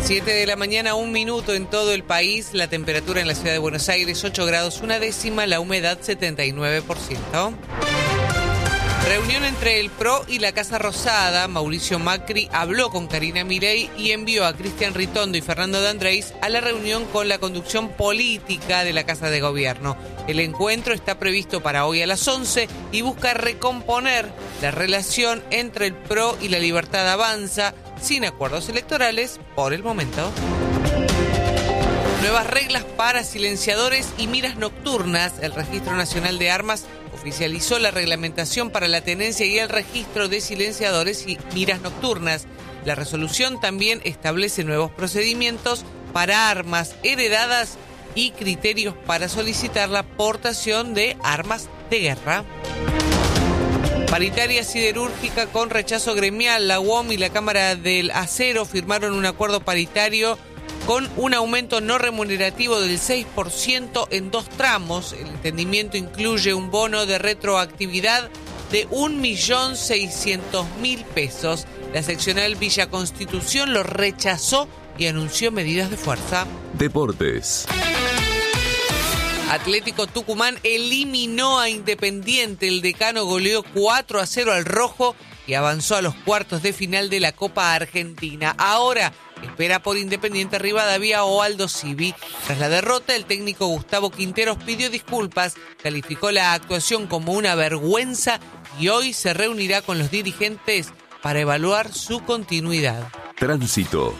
7 de la mañana, 1 minuto en todo el país. La temperatura en la ciudad de Buenos Aires, 8 grados, 1/10. La humedad, 79%. Reunión entre el PRO y la Casa Rosada. Mauricio Macri habló con Karina Milei y envió a Cristian Ritondo y Fernando de Andrés a la reunión con la conducción política de la Casa de Gobierno. El encuentro está previsto para hoy a las 11 y busca recomponer la relación entre el PRO y la Libertad Avanza, sin acuerdos electorales por el momento. Nuevas reglas para silenciadores y miras nocturnas. El Registro Nacional de Armas oficializó la reglamentación para la tenencia y el registro de silenciadores y miras nocturnas. La resolución también establece nuevos procedimientos para armas heredadas y criterios para solicitar la aportación de armas de guerra. Paritaria siderúrgica con rechazo gremial. La UOM y la Cámara del Acero firmaron un acuerdo paritario con un aumento no remunerativo del 6% en 2 tramos. El entendimiento incluye un bono de retroactividad de 1.600.000 pesos. La seccional Villa Constitución lo rechazó y anunció medidas de fuerza. Deportes. Atlético Tucumán eliminó a Independiente. El Decano goleó 4-0 al Rojo y avanzó a los cuartos de final de la Copa Argentina. Ahora espera por Independiente Rivadavia o Aldo Civi. Tras la derrota, el técnico Gustavo Quinteros pidió disculpas, calificó la actuación como una vergüenza y hoy se reunirá con los dirigentes para evaluar su continuidad. Tránsito.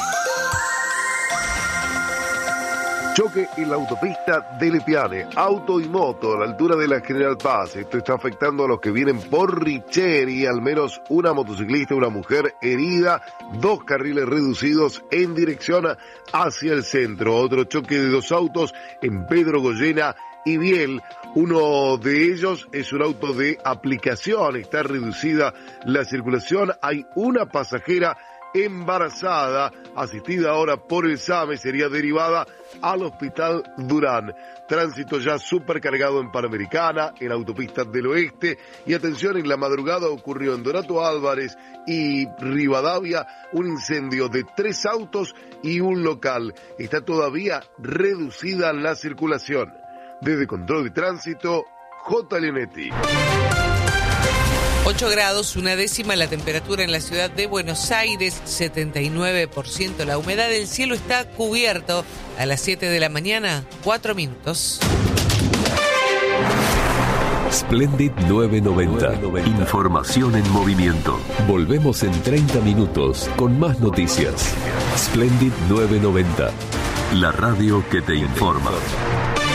Choque en la autopista de Lepiane, auto y moto a la altura de la General Paz. Esto está afectando a los que vienen por Richeri, al menos una motociclista, una mujer herida, 2 carriles reducidos en dirección hacia el centro. Otro choque de 2 autos en Pedro Goyena y Biel. Uno de ellos es un auto de aplicación, está reducida la circulación, hay una pasajera embarazada, asistida ahora por el SAME, sería derivada al Hospital Durán. Tránsito ya supercargado en Panamericana, en Autopistas del Oeste, y atención, en la madrugada ocurrió en Donato Álvarez y Rivadavia un incendio de 3 autos y un local. Está todavía reducida la circulación. Desde Control de Tránsito, J. Leonetti. 8 grados, 1/10 la temperatura en la ciudad de Buenos Aires, 79%. La humedad del cielo está cubierto. A las 7 de la mañana, 4 minutos. Splendid 990. Información en movimiento. Volvemos en 30 minutos con más noticias. Splendid 990. La radio que te informa.